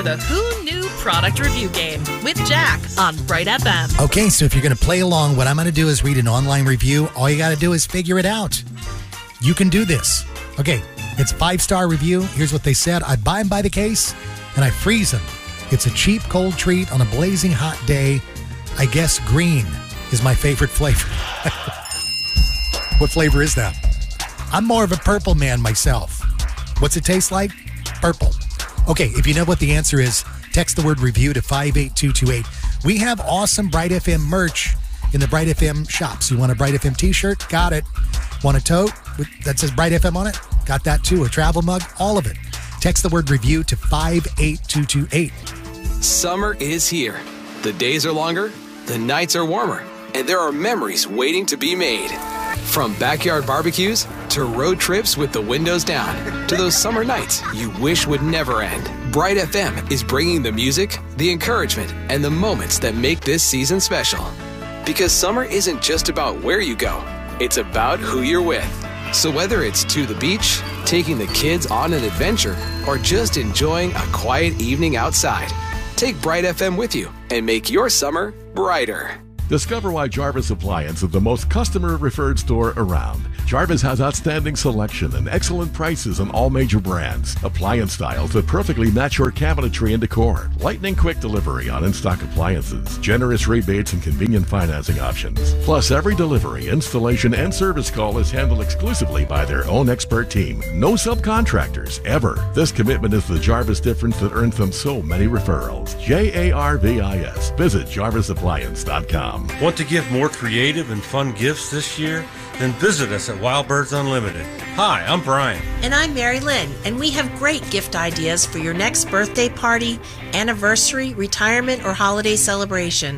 for the Who Knew Product Review Game with Jack on Bright FM. Okay, so if you're going to play along, what I'm going to do is read an online review. All you got to do is figure it out. You can do this. Okay, it's a 5-star review. Here's what they said. I buy them by the case, and I freeze them. It's a cheap cold treat on a blazing hot day. I guess green is my favorite flavor. What flavor is that? I'm more of a purple man myself. What's it taste like? Purple. Okay, if you know what the answer is, text the word review to 58228. We have awesome Bright FM merch in the Bright FM shops. You want a Bright FM t-shirt? Got it. Want a tote that says Bright FM on it? Got that too. A travel mug? All of it. Text the word review to 58228. Summer is here. The days are longer, the nights are warmer, and there are memories waiting to be made. From backyard barbecues to road trips with the windows down to those summer nights you wish would never end. Bright FM is bringing the music, the encouragement, and the moments that make this season special. Because summer isn't just about where you go, it's about who you're with. So whether it's to the beach, taking the kids on an adventure, or just enjoying a quiet evening outside, take Bright FM with you and make your summer brighter. Discover why Jarvis Appliance is the most customer-referred store around. Jarvis has outstanding selection and excellent prices on all major brands. Appliance styles that perfectly match your cabinetry and decor. Lightning-quick delivery on in-stock appliances. Generous rebates and convenient financing options. Plus, every delivery, installation, and service call is handled exclusively by their own expert team. No subcontractors, ever. This commitment is the Jarvis difference that earns them so many referrals. Jarvis. Visit jarvisappliance.com. Want to give more creative and fun gifts this year? Then visit us at Wild Birds Unlimited. Hi, I'm Brian. And I'm Mary Lynn, and we have great gift ideas for your next birthday party, anniversary, retirement, or holiday celebration.